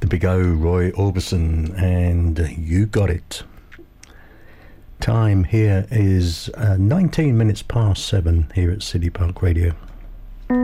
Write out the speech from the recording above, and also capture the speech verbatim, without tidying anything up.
The Big O, Roy Orbison, and You Got It. Time here is uh, nineteen minutes past seven here at City Park Radio.